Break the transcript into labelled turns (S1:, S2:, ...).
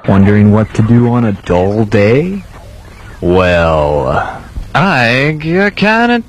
S1: Wondering what to do on a dull day? Well,
S2: I get kinda